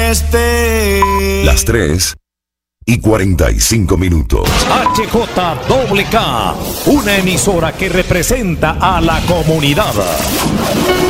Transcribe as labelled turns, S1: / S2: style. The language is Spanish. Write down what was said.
S1: Las 3:45.
S2: HJWK, una emisora que representa a la comunidad.